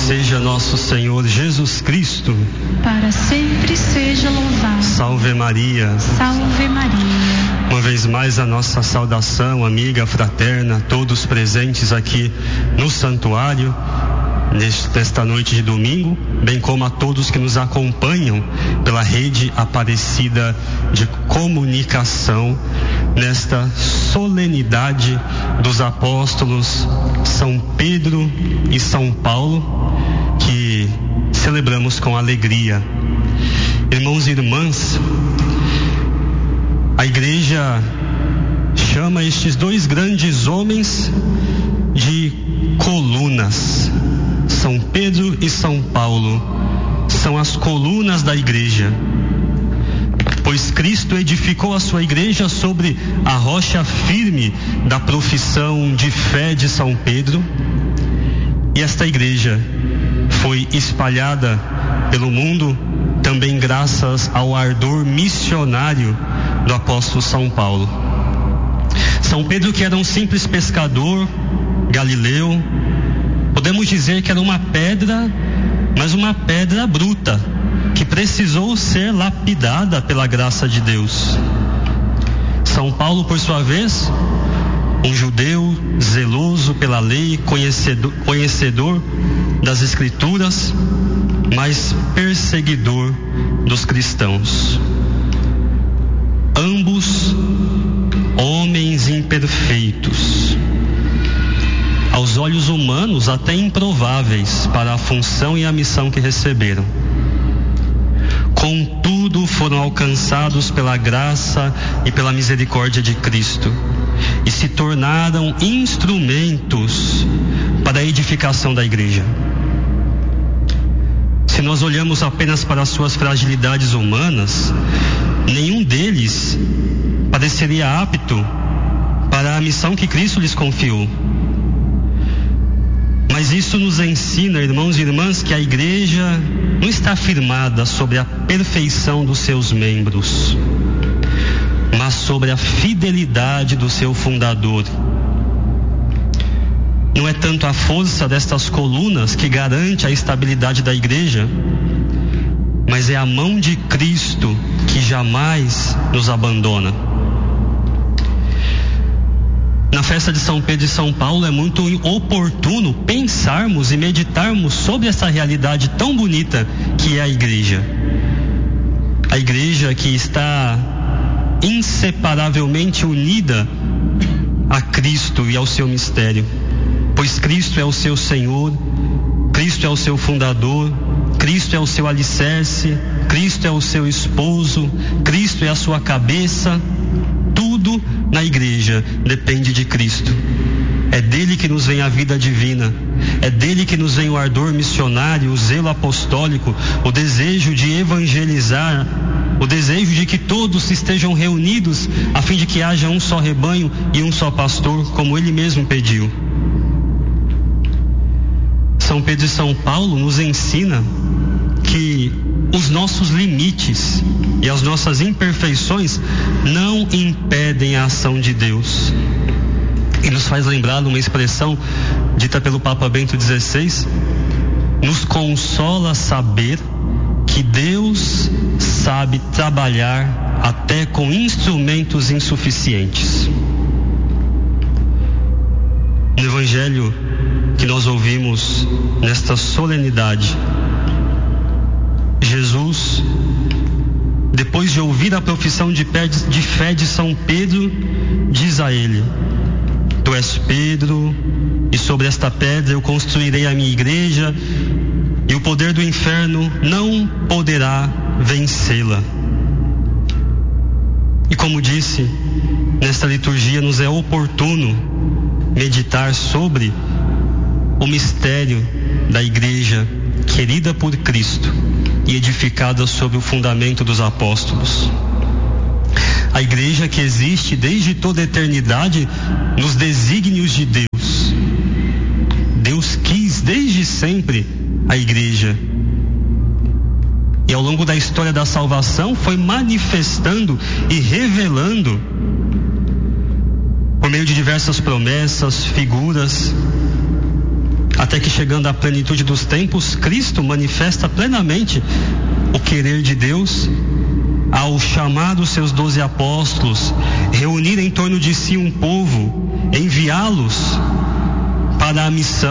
seja nosso Senhor Jesus Cristo. Para sempre seja louvado. Salve Maria. Salve Maria. Uma vez mais a nossa saudação amiga, fraterna, todos presentes aqui no santuário, nesta noite de domingo, bem como a todos que nos acompanham pela rede Aparecida de comunicação, nesta solenidade dos apóstolos São Pedro e São Paulo, que celebramos com alegria. Irmãos e irmãs, a Igreja chama estes dois grandes homens de colunas. São Pedro e São Paulo são as colunas da Igreja, pois Cristo edificou a sua Igreja sobre a rocha firme da profissão de fé de São Pedro, e esta Igreja foi espalhada pelo mundo também graças ao ardor missionário do apóstolo São Paulo. São Pedro, que era um simples pescador galileu, podemos dizer que era uma pedra, mas uma pedra bruta, que precisou ser lapidada pela graça de Deus. São Paulo, por sua vez, um judeu zeloso pela lei, conhecedor das Escrituras, mas perseguidor dos cristãos. Ambos homens imperfeitos, aos olhos humanos até improváveis para a função e a missão que receberam. Contudo, foram alcançados pela graça e pela misericórdia de Cristo e se tornaram instrumentos para a edificação da Igreja. Se nós olhamos apenas para as suas fragilidades humanas, nenhum deles pareceria apto para a missão que Cristo lhes confiou. Mas isso nos ensina, irmãos e irmãs, que a Igreja não está firmada sobre a perfeição dos seus membros, mas sobre a fidelidade do seu fundador. Não é tanto a força destas colunas que garante a estabilidade da Igreja, mas é a mão de Cristo que jamais nos abandona. Na festa de São Pedro e São Paulo é muito oportuno pensarmos e meditarmos sobre essa realidade tão bonita que é a Igreja. A Igreja que está inseparavelmente unida a Cristo e ao seu mistério, pois Cristo é o seu Senhor, Cristo é o seu fundador, Cristo é o seu alicerce, Cristo é o seu esposo, Cristo é a sua cabeça. Tudo na Igreja depende de Cristo. É dele que nos vem a vida divina, é dele que nos vem o ardor missionário, o zelo apostólico, o desejo de evangelizar, o desejo de que todos estejam reunidos a fim de que haja um só rebanho e um só pastor, como ele mesmo pediu. São Pedro e São Paulo nos ensina que os nossos limites e as nossas imperfeições não impedem a ação de Deus. E nos faz lembrar uma expressão dita pelo Papa Bento XVI: nos consola saber que Deus sabe trabalhar até com instrumentos insuficientes. No Evangelho que nós ouvimos nesta solenidade, Jesus, depois de ouvir a profissão de fé de São Pedro, diz a ele: tu és Pedro, e sobre esta pedra eu construirei a minha Igreja, e o poder do inferno não poderá vencê-la. E como disse, nesta liturgia nos é oportuno meditar sobre o mistério da Igreja querida por Cristo e edificada sobre o fundamento dos apóstolos. A Igreja que existe desde toda a eternidade nos desígnios de Deus. Deus quis desde sempre a Igreja. E ao longo da história da salvação foi manifestando e revelando, por meio de diversas promessas, figuras, até até que, chegando à plenitude dos tempos, Cristo manifesta plenamente o querer de Deus ao chamar os seus 12 apóstolos, reunir em torno de si um povo, enviá-los para a missão